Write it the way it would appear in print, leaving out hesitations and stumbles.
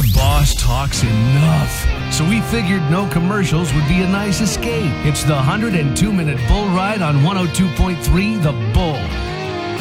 The boss talks enough. So we figured no commercials would be a nice escape. It's the 102-minute bull ride on 102.3 The Bull.